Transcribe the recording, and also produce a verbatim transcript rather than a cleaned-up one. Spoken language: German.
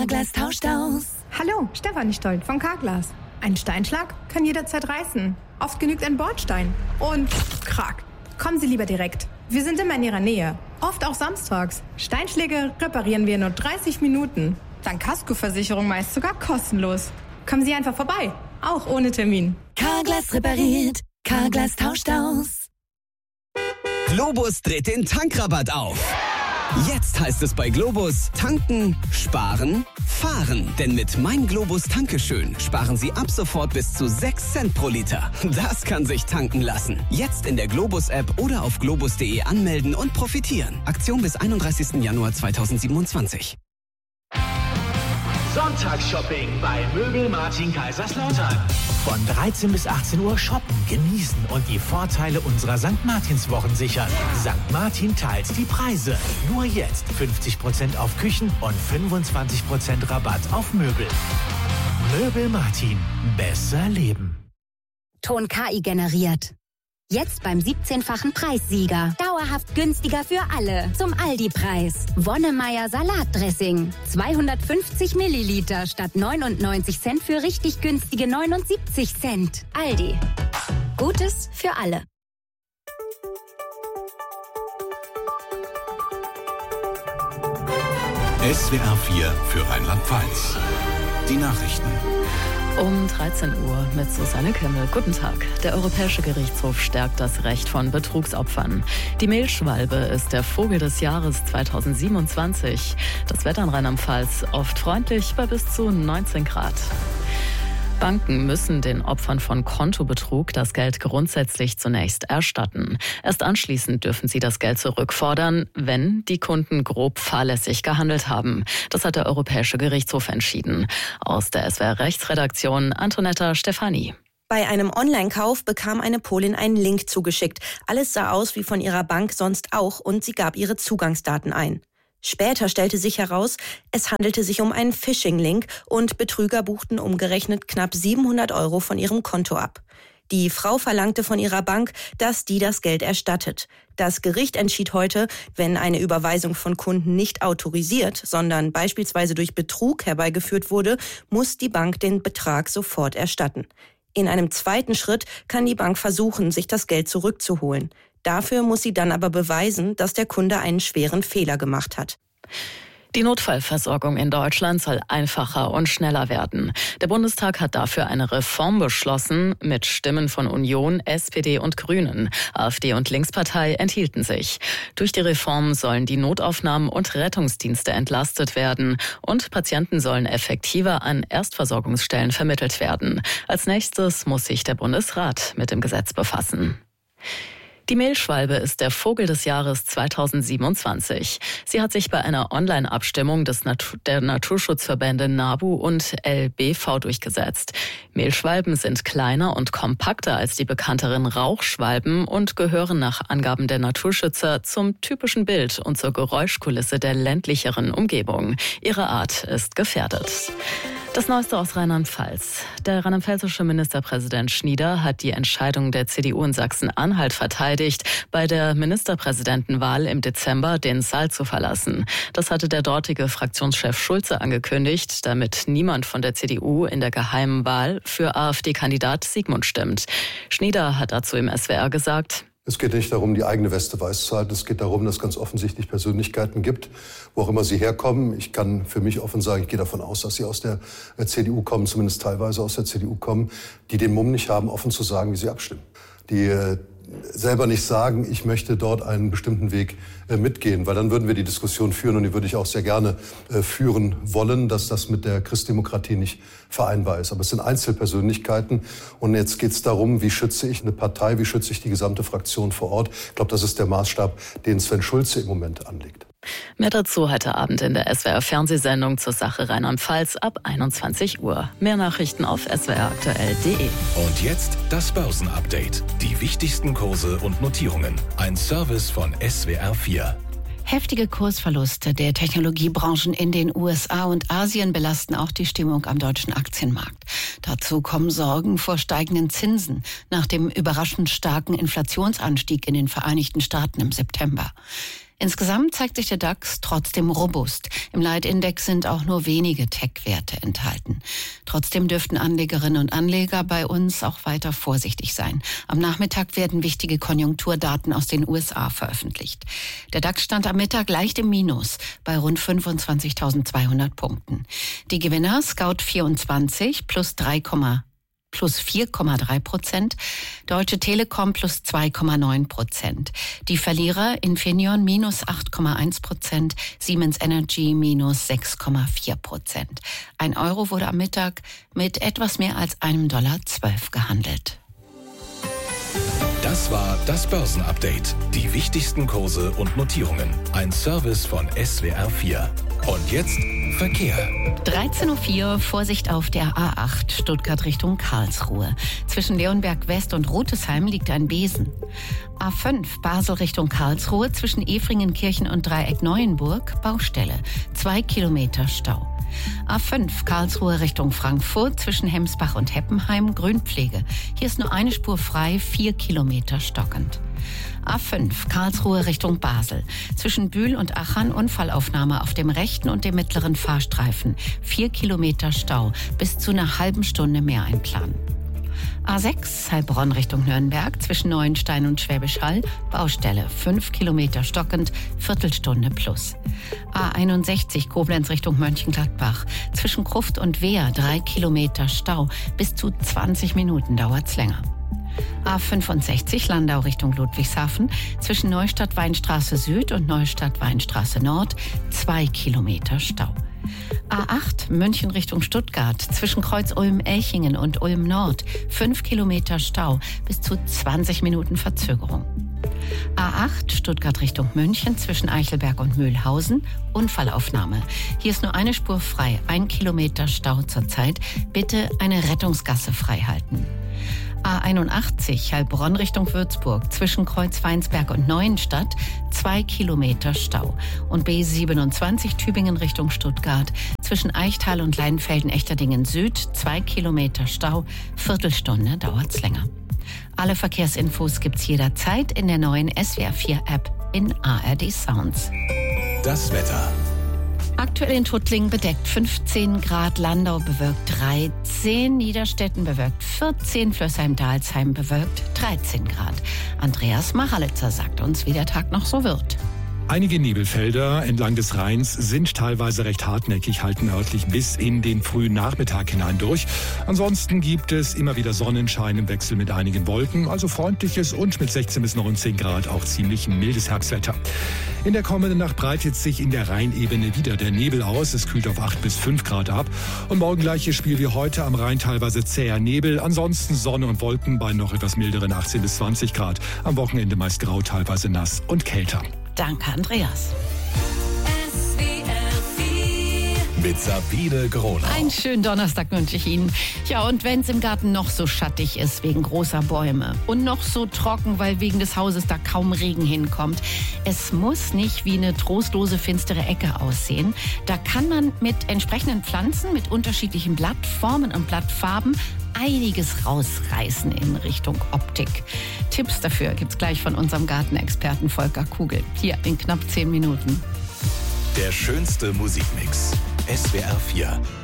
Carglass tauscht aus. Hallo, Stefanie Stolt von Carglass. Ein Steinschlag kann jederzeit reißen. Oft genügt ein Bordstein. Und krack. Kommen Sie lieber direkt. Wir sind immer in Ihrer Nähe. Oft auch samstags. Steinschläge reparieren wir in nur dreißig Minuten. Dank Kaskoversicherung meist sogar kostenlos. Kommen Sie einfach vorbei. Auch ohne Termin. Carglass repariert. Carglass tauscht aus. Globus dreht den Tankrabatt auf. Jetzt heißt es bei Globus tanken, sparen, fahren. Denn mit Mein Globus Tankeschön sparen Sie ab sofort bis zu sechs Cent pro Liter. Das kann sich tanken lassen. Jetzt in der Globus-App oder auf globus punkt de anmelden und profitieren. Aktion bis einunddreißigsten Januar zweitausendsiebenundzwanzig. Sonntagsshopping bei Möbel Martin Kaiserslautern. Von dreizehn bis achtzehn Uhr shoppen, genießen und die Vorteile unserer Sankt Martins Wochen sichern. Sankt Martin teilt die Preise. Nur jetzt fünfzig Prozent auf Küchen und fünfundzwanzig Prozent Rabatt auf Möbel. Möbel Martin. Besser leben. Ton K I generiert. Jetzt beim siebzehnfachen Preissieger. Dauerhaft günstiger für alle. Zum Aldi-Preis. Wonnemeier Salatdressing. zweihundertfünfzig Milliliter statt neunundneunzig Cent für richtig günstige neunundsiebzig Cent. Aldi. Gutes für alle. S W R vier für Rheinland-Pfalz. Die Nachrichten. Um dreizehn Uhr mit Susanne Kimmel. Guten Tag. Der Europäische Gerichtshof stärkt das Recht von Betrugsopfern. Die Mehlschwalbe ist der Vogel des Jahres zweitausendsiebenundzwanzig. Das Wetter in Rheinland-Pfalz oft freundlich bei bis zu neunzehn Grad. Banken müssen den Opfern von Kontobetrug das Geld grundsätzlich zunächst erstatten. Erst anschließend dürfen sie das Geld zurückfordern, wenn die Kunden grob fahrlässig gehandelt haben. Das hat der Europäische Gerichtshof entschieden. Aus der S W R Rechtsredaktion Antonetta Stefani. Bei einem Online-Kauf bekam eine Polin einen Link zugeschickt. Alles sah aus wie von ihrer Bank sonst auch und sie gab ihre Zugangsdaten ein. Später stellte sich heraus, es handelte sich um einen Phishing-Link und Betrüger buchten umgerechnet knapp siebenhundert Euro von ihrem Konto ab. Die Frau verlangte von ihrer Bank, dass die das Geld erstattet. Das Gericht entschied heute, wenn eine Überweisung von Kunden nicht autorisiert, sondern beispielsweise durch Betrug herbeigeführt wurde, muss die Bank den Betrag sofort erstatten. In einem zweiten Schritt kann die Bank versuchen, sich das Geld zurückzuholen. Dafür muss sie dann aber beweisen, dass der Kunde einen schweren Fehler gemacht hat. Die Notfallversorgung in Deutschland soll einfacher und schneller werden. Der Bundestag hat dafür eine Reform beschlossen mit Stimmen von Union, S P D und Grünen. AfD und Linkspartei enthielten sich. Durch die Reform sollen die Notaufnahmen und Rettungsdienste entlastet werden und Patienten sollen effektiver an Erstversorgungsstellen vermittelt werden. Als nächstes muss sich der Bundesrat mit dem Gesetz befassen. Die Mehlschwalbe ist der Vogel des Jahres zweitausendsiebenundzwanzig. Sie hat sich bei einer Online-Abstimmung des Natu- der Naturschutzverbände NABU und L B V durchgesetzt. Mehlschwalben sind kleiner und kompakter als die bekannteren Rauchschwalben und gehören nach Angaben der Naturschützer zum typischen Bild und zur Geräuschkulisse der ländlicheren Umgebung. Ihre Art ist gefährdet. Das Neueste aus Rheinland-Pfalz. Der rheinland-pfälzische Ministerpräsident Schnieder hat die Entscheidung der C D U in Sachsen-Anhalt verteidigt, bei der Ministerpräsidentenwahl im Dezember den Saal zu verlassen. Das hatte der dortige Fraktionschef Schulze angekündigt, damit niemand von der C D U in der geheimen Wahl für AfD-Kandidat Sigmund stimmt. Schnieder hat dazu im S W R gesagt: Es geht nicht darum, die eigene Weste weiß zu halten. Es geht darum, dass es ganz offensichtlich Persönlichkeiten gibt, wo auch immer sie herkommen. Ich kann für mich offen sagen, ich gehe davon aus, dass sie aus der C D U kommen, zumindest teilweise aus der C D U kommen, die den Mumm nicht haben, offen zu sagen, wie sie abstimmen. Die äh, selber nicht sagen, ich möchte dort einen bestimmten Weg äh, mitgehen, weil dann würden wir die Diskussion führen und die würde ich auch sehr gerne äh, führen wollen, dass das mit der Christdemokratie nicht vereinbar ist. Aber es sind Einzelpersönlichkeiten und jetzt geht es darum, wie schütze ich eine Partei, wie schütze ich die gesamte Fraktion vor Ort. Ich glaube, das ist der Maßstab, den Sven Schulze im Moment anlegt. Mehr dazu heute Abend in der S W R-Fernsehsendung zur Sache Rheinland-Pfalz ab einundzwanzig Uhr. Mehr Nachrichten auf s w r aktuell punkt de. Und jetzt das Börsenupdate. Die wichtigsten Kurse und Notierungen. Ein Service von S W R vier. Heftige Kursverluste der Technologiebranchen in den U S A und Asien belasten auch die Stimmung am deutschen Aktienmarkt. Dazu kommen Sorgen vor steigenden Zinsen nach dem überraschend starken Inflationsanstieg in den Vereinigten Staaten im September. Insgesamt zeigt sich der DAX trotzdem robust. Im Leitindex sind auch nur wenige Tech-Werte enthalten. Trotzdem dürften Anlegerinnen und Anleger bei uns auch weiter vorsichtig sein. Am Nachmittag werden wichtige Konjunkturdaten aus den U S A veröffentlicht. Der DAX stand am Mittag leicht im Minus bei rund fünfundzwanzigtausendzweihundert Punkten. Die Gewinner Scout vierundzwanzig plus drei, plus vier Komma drei Prozent, Deutsche Telekom plus zwei Komma neun Prozent. Die Verlierer Infineon minus acht Komma eins Prozent, Siemens Energy minus sechs Komma vier Prozent. Ein Euro wurde am Mittag mit etwas mehr als einem Dollar zwölf gehandelt. Das war das Börsenupdate. Die wichtigsten Kurse und Notierungen. Ein Service von S W R vier. Und jetzt Verkehr. dreizehn Uhr vier, Vorsicht auf der A acht, Stuttgart Richtung Karlsruhe. Zwischen Leonberg West und Rotesheim liegt ein Besen. A fünf, Basel Richtung Karlsruhe, zwischen Efringenkirchen und Dreieck Neuenburg, Baustelle. Zwei Kilometer Stau. A fünf, Karlsruhe Richtung Frankfurt, zwischen Hemsbach und Heppenheim, Grünpflege. Hier ist nur eine Spur frei, vier Kilometer stockend. A fünf, Karlsruhe Richtung Basel. Zwischen Bühl und Achern Unfallaufnahme auf dem rechten und dem mittleren Fahrstreifen. Vier Kilometer Stau, bis zu einer halben Stunde mehr einplanen. A sechs, Heilbronn Richtung Nürnberg, zwischen Neuenstein und Schwäbisch Hall, Baustelle, fünf Kilometer stockend, Viertelstunde plus. A einundsechzig, Koblenz Richtung Mönchengladbach, zwischen Gruft und Wehr, drei Kilometer Stau, bis zu zwanzig Minuten dauert's länger. A fünfundsechzig, Landau Richtung Ludwigshafen, zwischen Neustadt-Weinstraße Süd und Neustadt-Weinstraße Nord, zwei Kilometer Stau. A acht, München Richtung Stuttgart, zwischen Kreuz Ulm-Elchingen und Ulm Nord, fünf Kilometer Stau, bis zu zwanzig Minuten Verzögerung. A acht, Stuttgart Richtung München, zwischen Eichelberg und Mühlhausen, Unfallaufnahme. Hier ist nur eine Spur frei, ein Kilometer Stau zurzeit. Bitte eine Rettungsgasse freihalten. A einundachtzig, Heilbronn Richtung Würzburg, zwischen Kreuz Weinsberg und Neuenstadt, zwei Kilometer Stau. Und B siebenundzwanzig, Tübingen Richtung Stuttgart, zwischen Eichtal und Leinfelden-Echterdingen Süd, zwei Kilometer Stau, Viertelstunde dauert's länger. Alle Verkehrsinfos gibt's jederzeit in der neuen S W R vier App in A R D Sounds. Das Wetter. Aktuell in Tuttlingen bedeckt fünfzehn Grad, Landau bewölkt dreizehn, Niederstetten bewölkt vierzehn, Flößheim-Dalsheim bewölkt dreizehn Grad. Andreas Machalitzer sagt uns, wie der Tag noch so wird. Einige Nebelfelder entlang des Rheins sind teilweise recht hartnäckig, halten örtlich bis in den frühen Nachmittag hinein durch. Ansonsten gibt es immer wieder Sonnenschein im Wechsel mit einigen Wolken, also freundliches und mit sechzehn bis neunzehn Grad auch ziemlich mildes Herbstwetter. In der kommenden Nacht breitet sich in der Rheinebene wieder der Nebel aus. Es kühlt auf acht bis fünf Grad ab. Und morgen gleiches Spiel wie heute, am Rhein teilweise zäher Nebel. Ansonsten Sonne und Wolken bei noch etwas milderen achtzehn bis zwanzig Grad. Am Wochenende meist grau, teilweise nass und kälter. Danke, Andreas. S W R vier. Mit Sabine Gronau. Einen schönen Donnerstag wünsche ich Ihnen. Ja, und wenn es im Garten noch so schattig ist wegen großer Bäume und noch so trocken, weil wegen des Hauses da kaum Regen hinkommt, es muss nicht wie eine trostlose, finstere Ecke aussehen. Da kann man mit entsprechenden Pflanzen, mit unterschiedlichen Blattformen und Blattfarben einiges rausreißen in Richtung Optik. Tipps dafür gibt's gleich von unserem Gartenexperten Volker Kugel. Hier in knapp zehn Minuten. Der schönste Musikmix. S W R vier.